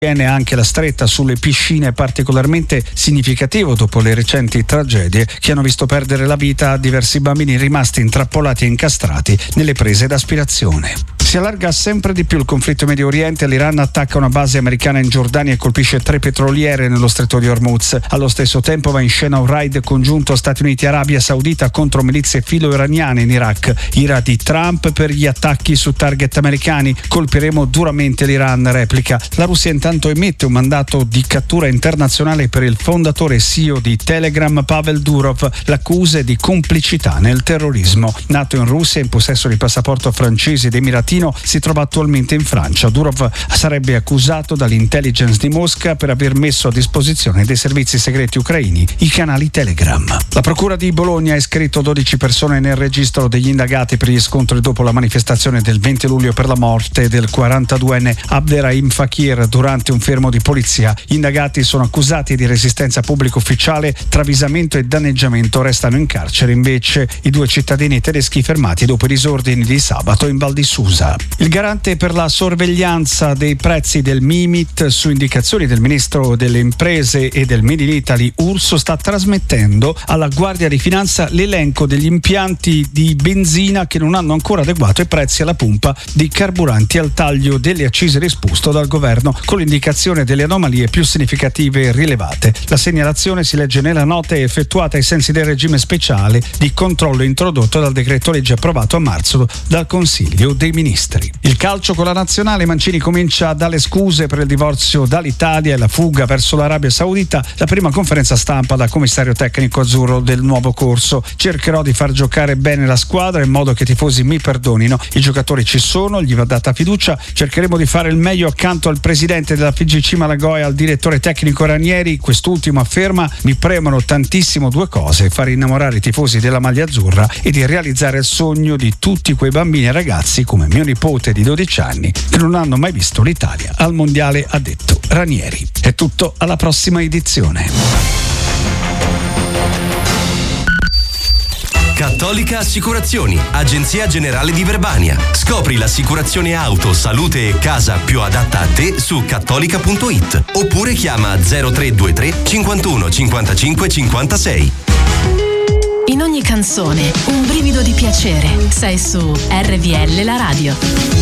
Viene anche la stretta sulle piscine, particolarmente significativo dopo le recenti tragedie che hanno visto perdere la vita a diversi bambini rimasti intrappolati e incastrati nelle prese d'aspirazione. Si allarga sempre di più il conflitto in Medio Oriente. L'Iran attacca una base americana in Giordania e colpisce 3 petroliere nello stretto di Hormuz. Allo stesso tempo va in scena un raid congiunto Stati Uniti e Arabia Saudita contro milizie filo-iraniane in Iraq. Ira di Trump per gli attacchi su target americani. Colpiremo duramente l'Iran, replica. La Russia intanto emette un mandato di cattura internazionale per il fondatore e CEO di Telegram Pavel Durov. L'accuse di complicità nel terrorismo. Nato in Russia e in possesso di passaporto francese ed emiratino, si trova attualmente in Francia. Durov sarebbe accusato dall'intelligence di Mosca per aver messo a disposizione dei servizi segreti ucraini i canali Telegram. La procura di Bologna ha iscritto 12 persone nel registro degli indagati per gli scontri dopo la manifestazione del 20 luglio per la morte del 42enne Abderrahim Fakir durante un fermo di polizia. Gli indagati sono accusati di resistenza pubblica ufficiale, travisamento e danneggiamento. Restano in carcere invece i 2 cittadini tedeschi fermati dopo i disordini di sabato in Val di Susa. Il garante per la sorveglianza dei prezzi del Mimit, su indicazioni del ministro delle imprese e del Made in Italy Urso, sta trasmettendo alla Guardia di Finanza l'elenco degli impianti di benzina che non hanno ancora adeguato i prezzi alla pompa di carburanti al taglio delle accise disposto dal governo, con l'indicazione delle anomalie più significative e rilevate. La segnalazione si legge nella nota effettuata ai sensi del regime speciale di controllo introdotto dal decreto legge approvato a marzo dal Consiglio dei Ministri. Il calcio con la nazionale. Mancini comincia dalle scuse per il divorzio dall'Italia e la fuga verso l'Arabia Saudita. La prima conferenza stampa da commissario tecnico azzurro del nuovo corso. Cercherò di far giocare bene la squadra in modo che i tifosi mi perdonino. I giocatori ci sono, gli va data fiducia. Cercheremo di fare il meglio accanto al presidente della FIGC Malagoa e al direttore tecnico Ranieri. Quest'ultimo afferma: mi premono tantissimo 2 cose: far innamorare i tifosi della maglia azzurra e di realizzare il sogno di tutti quei bambini e ragazzi come mio nipote di 12 anni che non hanno mai visto l'Italia al mondiale, ha detto Ranieri. È tutto, alla prossima edizione. Cattolica Assicurazioni, agenzia generale di Verbania. Scopri l'assicurazione auto, salute e casa più adatta a te su cattolica.it oppure chiama 0323 51 55 56. In ogni canzone un brivido di piacere. Sei su RVL la radio.